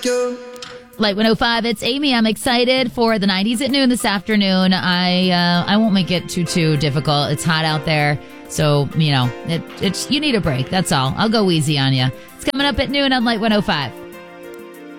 Light 105, it's Amy. I'm excited for the 90s at noon this afternoon. I won't make it too difficult. It's hot out there, so, you know, it's you need a break. That's all. I'll go easy on you. It's coming up at noon on Light 105.